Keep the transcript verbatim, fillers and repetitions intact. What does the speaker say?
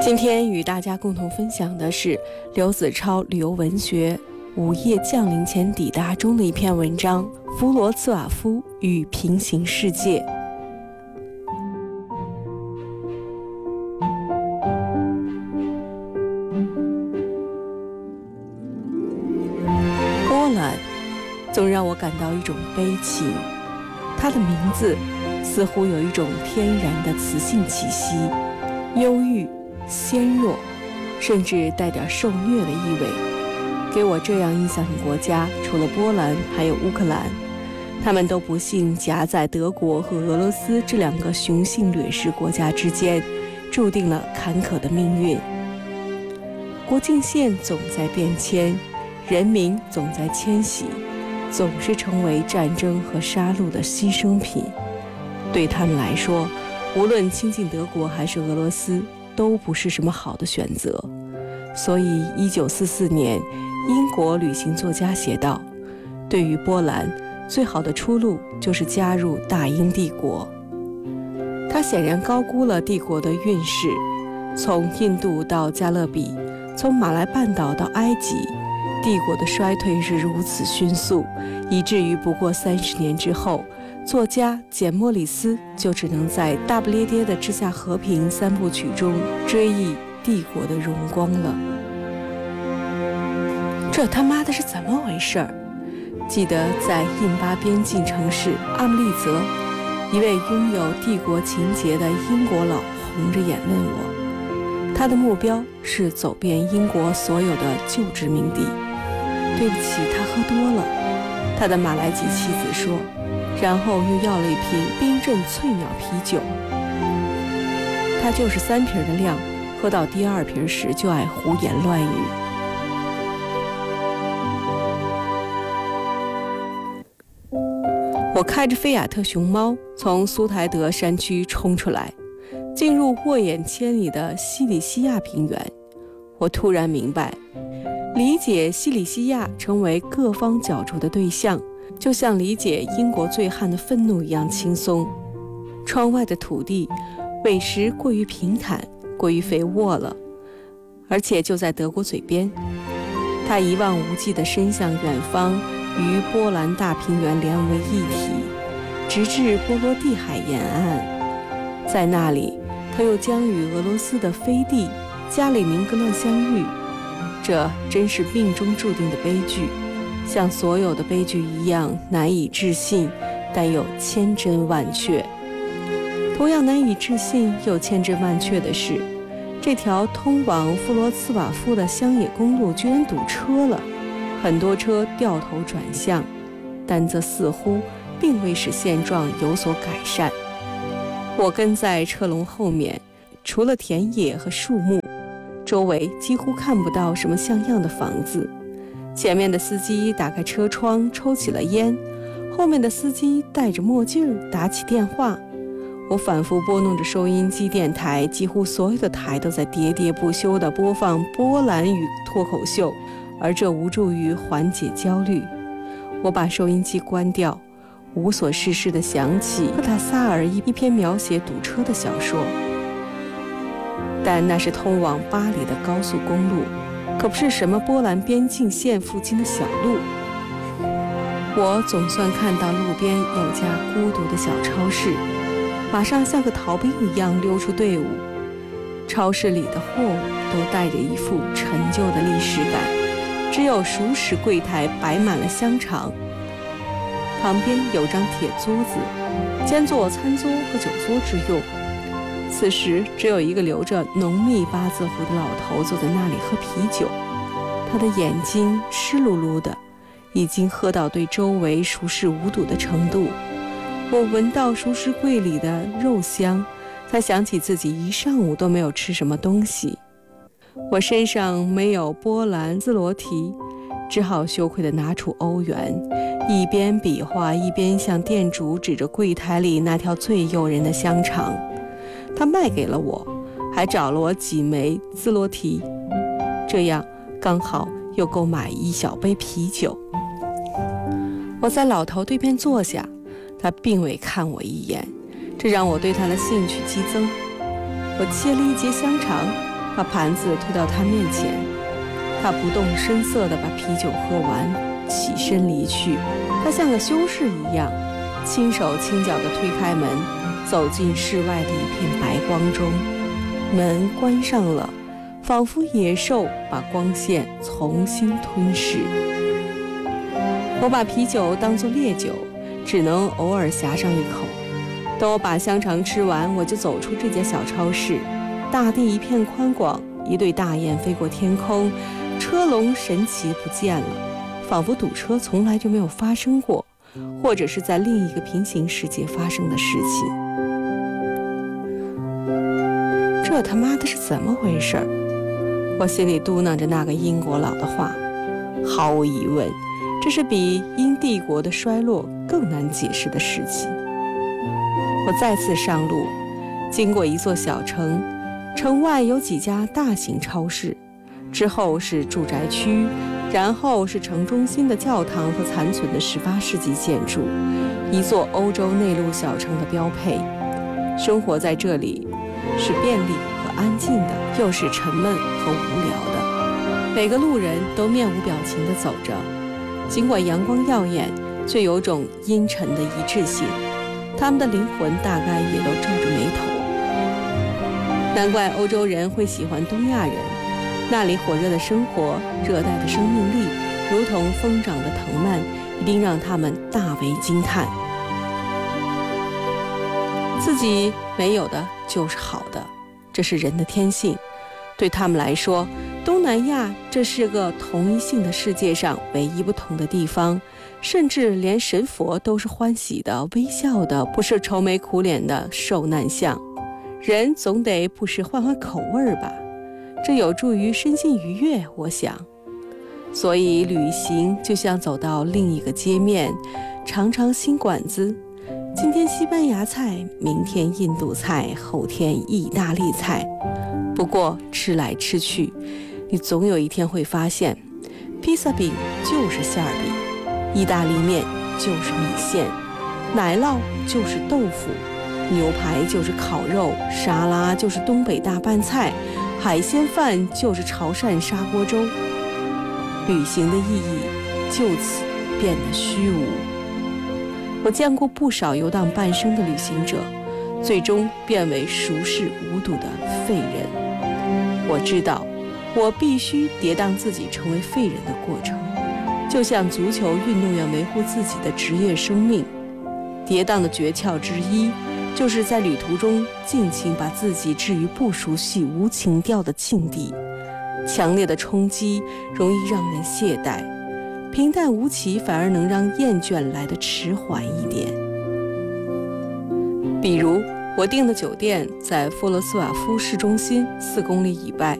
今天与大家共同分享的是刘子超旅游文学午夜降临前抵达中的一篇文章《弗罗茨瓦夫与平行世界》。波兰总让我感到一种悲情，它的名字似乎有一种天然的磁性气息，忧郁、纤弱，甚至带点受虐的意味。给我这样印象的国家，除了波兰，还有乌克兰，他们都不幸夹在德国和俄罗斯这两个雄性掠食国家之间，注定了坎坷的命运。国境线总在变迁，人民总在迁徙，总是成为战争和杀戮的牺牲品。对他们来说，无论亲近德国还是俄罗斯，都不是什么好的选择。所以一九四四年，英国旅行作家写道，对于波兰，最好的出路就是加入大英帝国。他显然高估了帝国的运势，从印度到加勒比，从马来半岛到埃及，帝国的衰退是如此迅速，以至于不过三十年之后，作家简·莫里斯就只能在大不列颠的《之下和平》三部曲中追忆帝国的荣光了。这他妈的是怎么回事儿？记得在印巴边境城市阿姆利泽，一位拥有帝国情节的英国佬红着眼问我，他的目标是走遍英国所有的旧殖民地。对不起，他喝多了，他的马来籍妻子说，然后又要了一瓶冰镇翠鸟啤酒。他就是三瓶的量，喝到第二瓶时就爱胡言乱语。我开着菲亚特熊猫从苏台德山区冲出来，进入沃眼千里的西里西亚平原。我突然明白，理解西里西亚成为各方角逐的对象，就像理解英国醉汉的愤怒一样轻松。窗外的土地委实过于平坦，过于肥沃了，而且就在德国嘴边。它一望无际地伸向远方，与波兰大平原连为一体，直至波罗的海沿岸。在那里，它又将与俄罗斯的飞地加里宁格勒相遇。这真是命中注定的悲剧，像所有的悲剧一样难以置信，但又千真万确。同样难以置信又千真万确的是，这条通往弗罗茨瓦夫的乡野公路居然堵车了，很多车掉头转向，但这似乎并未使现状有所改善。我跟在车龙后面，除了田野和树木，周围几乎看不到什么像样的房子。前面的司机打开车窗抽起了烟，后面的司机戴着墨镜打起电话。我反复拨弄着收音机电台，几乎所有的台都在喋喋不休地播放波兰语脱口秀，而这无助于缓解焦虑。我把收音机关掉，无所事事地想起赫塔萨尔一篇描写堵车的小说，但那是通往巴黎的高速公路，可不是什么波兰边境线附近的小路。我总算看到路边有家孤独的小超市，马上像个逃兵一样溜出队伍。超市里的货物都带着一副陈旧的历史感，只有熟食柜台摆满了香肠，旁边有张铁桌子，兼做餐桌和酒桌之用。此时只有一个留着浓密八字胡的老头坐在那里喝啤酒，他的眼睛湿漉漉的，已经喝到对周围熟视无睹的程度。我闻到熟食柜里的肉香，才想起自己一上午都没有吃什么东西。我身上没有波兰兹罗提，只好羞愧地拿出欧元，一边比划一边向店主指着柜台里那条最诱人的香肠。他卖给了我，还找了我几枚兹罗提，这样刚好又够买一小杯啤酒。我在老头对面坐下，他并未看我一眼，这让我对他的兴趣激增。我切了一截香肠， 把盘子推到他面前。他不动声色地把啤酒喝完，起身离去。他像个修士一样，轻手轻脚地推开门，走进室外的一片白光中。门关上了，仿佛野兽把光线重新吞噬。我把啤酒当作烈酒，只能偶尔呷上一口。等我把香肠吃完，我就走出这家小超市。大地一片宽广，一对大雁飞过天空，车龙神奇不见了，仿佛堵车从来就没有发生过，或者是在另一个平行世界发生的事情。这他妈的是怎么回事？我心里嘟囔着那个英国佬的话。毫无疑问，这是比英帝国的衰落更难解释的事情。我再次上路，经过一座小城，城外有几家大型超市，之后是住宅区，然后是城中心的教堂和残存的十八世纪建筑，一座欧洲内陆小城的标配。生活在这里是便利和安静的，又是沉闷和无聊的。每个路人都面无表情地走着，尽管阳光耀眼，却有种阴沉的一致性。他们的灵魂大概也都皱着眉头。难怪欧洲人会喜欢东亚人，那里火热的生活，热带的生命力，如同疯长的藤蔓，一定让他们大为惊叹。自己没有的就是好的，这是人的天性。对他们来说，东南亚这是个同一性的世界上唯一不同的地方，甚至连神佛都是欢喜的、微笑的，不是愁眉苦脸的受难相。人总得不时换换口味吧，这有助于身心愉悦，我想。所以旅行就像走到另一个街面，尝尝新馆子，今天西班牙菜，明天印度菜，后天意大利菜。不过吃来吃去，你总有一天会发现，披萨饼就是馅儿饼，意大利面就是米线，奶酪就是豆腐，牛排就是烤肉，沙拉就是东北大拌菜，海鲜饭就是潮汕砂锅粥。旅行的意义就此变得虚无。我见过不少游荡半生的旅行者，最终变为熟视无睹的废人。我知道，我必须跌宕自己成为废人的过程，就像足球运动员维护自己的职业生命。跌宕的诀窍之一，就是在旅途中尽情把自己置于不熟悉、无情调的境地。强烈的冲击容易让人懈怠，平淡无奇反而能让厌倦来得迟缓一点。比如我订的酒店在弗罗斯瓦夫市中心四公里以外，